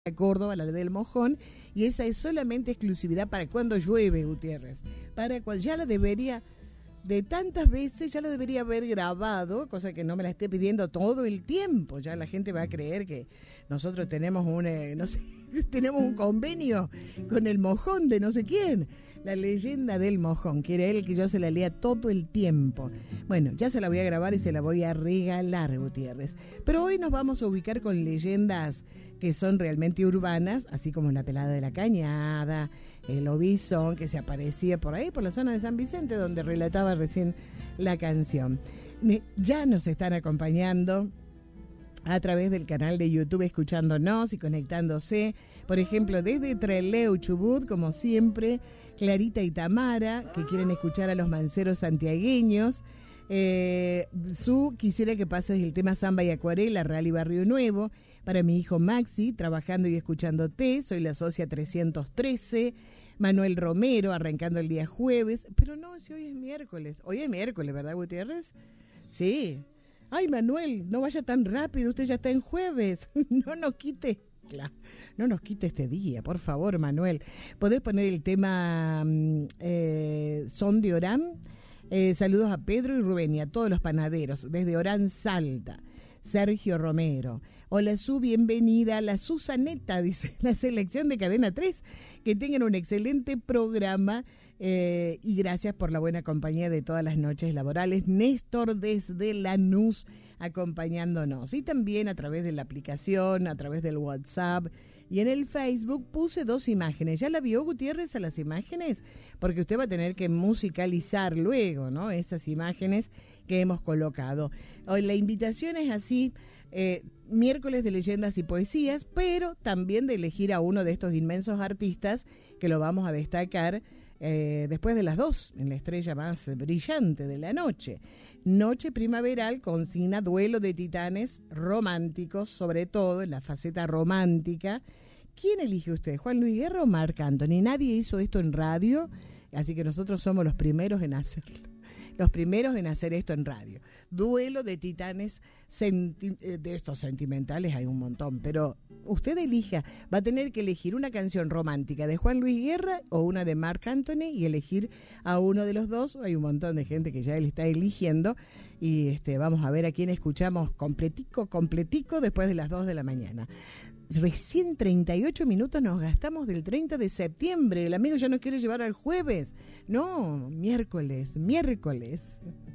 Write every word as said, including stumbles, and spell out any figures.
Córdoba, la del Mojón, y esa es solamente exclusividad para cuando llueve, Gutiérrez. Para cuando ya la debería, de tantas veces, ya la debería haber grabado, cosa que no me la esté pidiendo todo el tiempo. Ya la gente va a creer que nosotros tenemos un, eh, no sé, tenemos un convenio con el Mojón de no sé quién. La leyenda del Mojón, que era él que yo se la lea todo el tiempo. Bueno, ya se la voy a grabar y se la voy a regalar, Gutiérrez. Pero hoy nos vamos a ubicar con leyendas que son realmente urbanas, así como la Pelada de la Cañada, el Lobizón, que se aparecía por ahí, por la zona de San Vicente, donde relataba recién la canción. Ya nos están acompañando a través del canal de YouTube, escuchándonos y conectándose, por ejemplo, desde Trelew, Chubut, como siempre, Clarita y Tamara, que quieren escuchar a los manceros santiagueños. Eh, Su quisiera que pases el tema Samba y Acuarela, Real y Barrio Nuevo. Para mi hijo Maxi, trabajando y escuchándote, soy la socia trescientos trece. Manuel Romero, arrancando el día jueves. Pero no, si hoy es miércoles. Hoy es miércoles, ¿verdad, Gutiérrez? Sí. Ay, Manuel, no vaya tan rápido, usted ya está en jueves. No nos quite, claro, no nos quite este día, por favor, Manuel. ¿Podés poner el tema eh, Son de Orán? Eh, saludos a Pedro y Rubén y a todos los panaderos, desde Orán, Salta. Sergio Romero. Hola, Su, bienvenida a la Susaneta, dice la selección de Cadena tres. Que tengan un excelente programa eh, y gracias por la buena compañía de todas las noches laborales. Néstor desde Lanús acompañándonos. Y también a través de la aplicación, a través del WhatsApp y en el Facebook puse dos imágenes. ¿Ya la vio, Gutiérrez, a las imágenes? Porque usted va a tener que musicalizar luego, ¿no? Esas imágenes que hemos colocado. Hoy la invitación es así, eh, miércoles de leyendas y poesías, pero también de elegir a uno de estos inmensos artistas que lo vamos a destacar eh, después de las dos, en la estrella más brillante de la noche. Noche primaveral consigna duelo de titanes románticos, sobre todo en la faceta romántica. ¿Quién elige usted, Juan Luis Guerra o Marc Anthony? Nadie hizo esto en radio, así que nosotros somos los primeros en hacerlo. Los primeros en hacer esto en radio. Duelo de titanes senti- de estos sentimentales, hay un montón, pero usted elija, va a tener que elegir una canción romántica de Juan Luis Guerra o una de Marc Anthony y elegir a uno de los dos. Hay un montón de gente que ya él está eligiendo y este, vamos a ver a quién escuchamos completico, completico después de las dos de la mañana. Recién treinta y ocho minutos nos gastamos del treinta de septiembre. El amigo ya nos quiere llevar al jueves. No, miércoles, miércoles.